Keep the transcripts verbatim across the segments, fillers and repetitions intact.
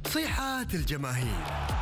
تصيحات الجماهير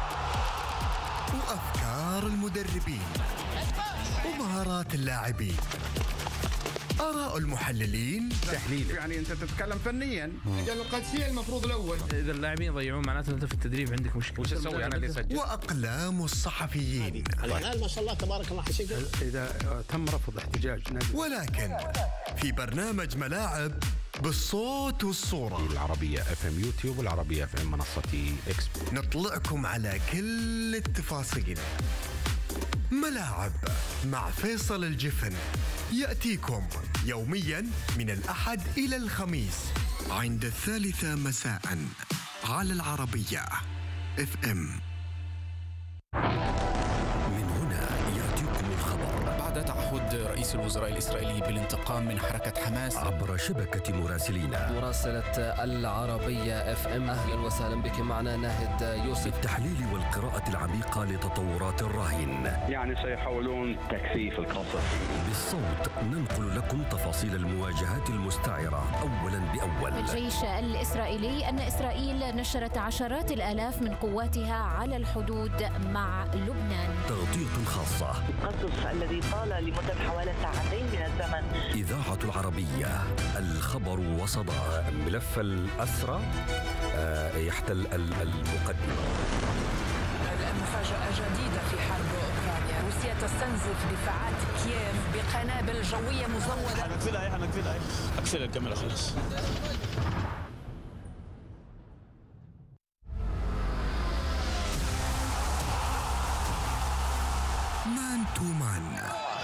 وأفكار المدربين ومهارات اللاعبين، آراء المحللين. تحليل يعني أنت تتكلم فنيا. يعني القادسية المفروض الأول. إذا اللاعبين يضيعون معناته أنت في التدريب عندك مشكلة. وش تسوي أنا اللي سجل؟ وأقلام الصحفيين. الهلال ما شاء الله تبارك الله حسين. إذا تم رفض احتجاج نادي. ولكن في برنامج ملاعب بالصوت والصورة، العربية اف ام يوتيوب والعربية اف ام منصة اكس، نطلعكم على كل التفاصيل. ملاعب مع فيصل الجفن يأتيكم يوميا من الأحد إلى الخميس عند الثالثة مساء على العربية اف ام. من هنا يأتيكم الخبر بعد تعهد رئيس الوزراء الإسرائيلي بالانتقام من حركة حماس عبر شبكة مراسلينا. مراسلة العربية اف ام، أهلا وسهلا بك معنا ناهد يوسف. التحليل والقراءة العميقة لتطورات الراهن، يعني سيحاولون تكثيف القصف. بالصوت ننقل لكم تفاصيل المواجهات المستعرة أولا بأول. الجيش الإسرائيلي أن إسرائيل نشرت عشرات الآلاف من قواتها على الحدود مع لبنان. تغطية خاصة، القصف الذي طال لمدة حوالي ساعتين من الزمن. إذاعة العربية، الخبر وصدى. ملف الأسرى يحتل المقدمة. مفاجأة جديدة في حرب أوكرانيا، روسيا تستنزف دفاعات كييف بقنابل جوية مزودة. هنقفلها ايه هنقفلها ايه اقفل الكاميرا خلاص. مان تو مان،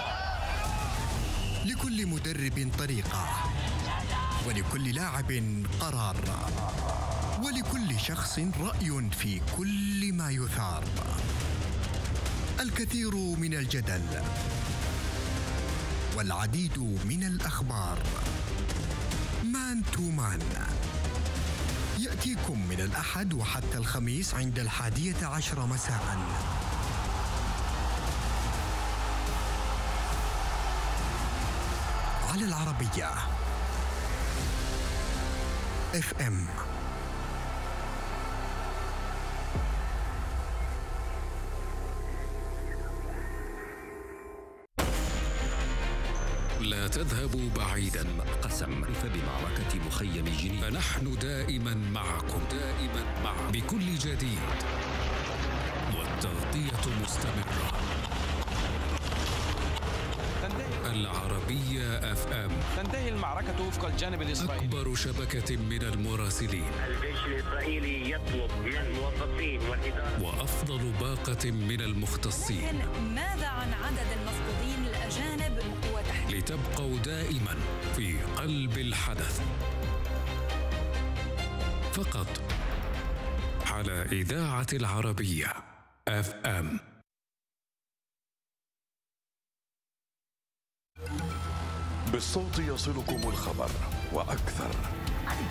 لكل مدرب طريقة، ولكل لاعب قرار، ولكل شخص رأي في كل ما يثار. الكثير من الجدل والعديد من الأخبار. مان تو مان يأتيكم من الأحد وحتى الخميس عند الحادية عشر مساء على العربية اف ام. لا تذهبوا بعيدا. قسم فبمعركة مخيم جنين، فنحن دائما معكم، دائما معكم بكل جديد، والتغطية مستمرة. العربية اف ام. تنتهي المعركة وفق الجانب الإسرائيلي. أكبر شبكة من المراسلين. الجيش الإسرائيلي يطلب من الموظفين والإدارة وأفضل باقة من المختصين. ماذا عن عدد المفقودين الأجانب من قوة تحرير؟ لتبقوا دائما في قلب الحدث، فقط على إذاعة العربية اف ام. بالصوت يصلكم الخبر وأكثر.